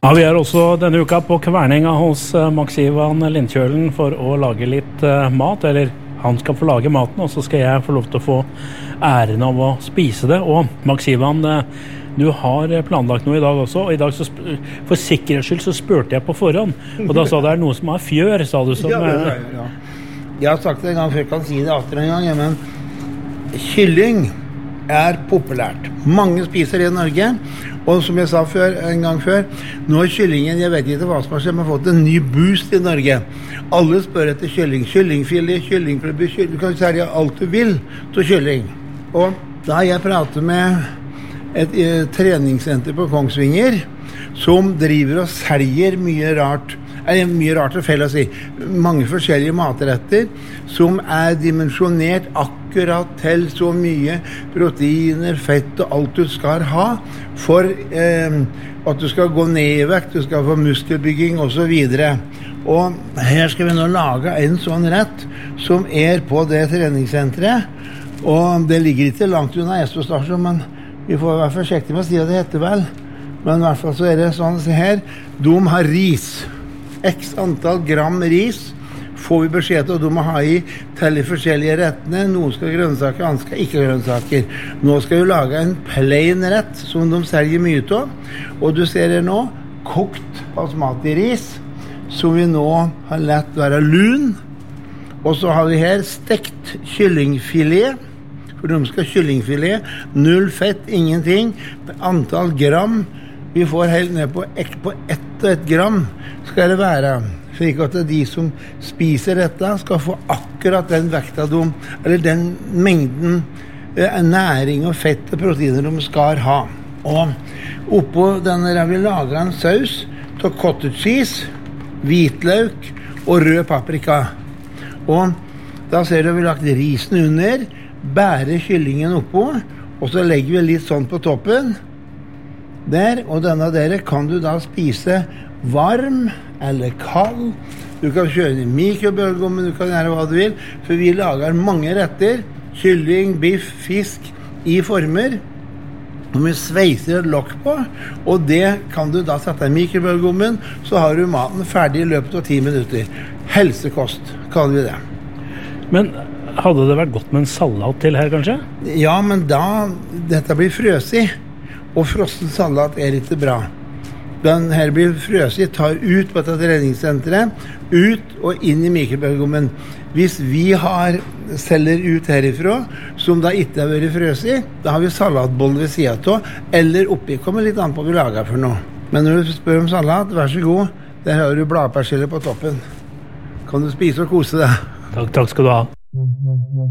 Ja, vi også denne uka på kverninga hos Max Ivan Lindkjølen for å lage litt mat, eller han skal få lage maten, og så skal jeg få lov til å få æren av å spise det. Og Max Ivan, du har planlagt noe i dag også, og i dag så for sikkerhets skyld så spurte jeg på forhånd, og da sa det noe som er fjør, sa du som... Ja. Jeg har sagt det en gang før, jeg kan si det atter en gang, men kylling er populært. Mange spiser det i Norge, og som jeg sa en gang før, nå er kyllingen, jeg vet ikke hva som har skjedd, men har fått en ny boost i Norge. Alle spør etter kylling, kyllingfilet, kyllingklubber, du kan selge alt du vil til kylling. Og da har jeg pratet med et treningssenter på Kongsvinger, som driver og selger mye rart og feil å si. Mange forskjellige matretter som er dimensjonert akkurat til så mye proteiner, fett og alt du skal ha for at du skal gå ned i vekt, du skal få muskelbygging og så videre. Og her skal vi nå lage en sånn rett som er på det treningssenteret, og det ligger ikke langt unna Espostasjon, men vi får være forsiktige med å si at det heter vel. Men i hvert fall så er det sånn, se her, de har ris. X antall gram ris får vi beskjed til, og de må ha i til de forskjellige rettene. Noen skal grønnsaker, andre skal ikke grønnsaker. Nå skal vi lage en plain rett som de selger mye av. Og du ser her nå, kokt basmati ris, som vi nå har lett være lun. Og så har vi her stekt kyllingfilet. For de skal ha kyllingfilet. 0 fett, ingenting. Antall gram. Vi får helt ned på 1 gram skal det være, slik at de som spiser dette skal få akkurat den vekta eller den mengden næring og fett og proteiner de skal ha. Og oppå denne har vi laget en saus til cottage cheese, hvitløk og rød paprika. Og da ser du vi har lagt risen under, bærer kyllingen oppå, og så legger vi litt sånn på toppen. Der, og denne der kan du da spise varm eller kald. Du kan kjøre i mikrobølgeovnen, du kan gjøre hva du vil, for vi lager mange retter, kylling, biff, fisk i former, og vi sveiser et lokk på, og det kan du da sette i mikrobølgeovnen, så har du maten ferdig i løpet av 10 minutter. Helsekost, kaller vi det. Men hadde det vært godt med en salat til her, kanskje? Ja, men da, dette blir frøsig, og frossen salat er ikke bra. Den her blir frøsig, tar ut på dette treningssenteret, ut og inn i mikrobølgeovnen. Hvis vi selger ut herifra, som da ikke har vært frøsig, da har vi salatboller ved siden av, eller oppi, kommer litt an på hva vi lager for noe. Men når du spør om salat, vær så god, der har du bladpersille på toppen. Kan du spise og kose deg? Takk skal du ha.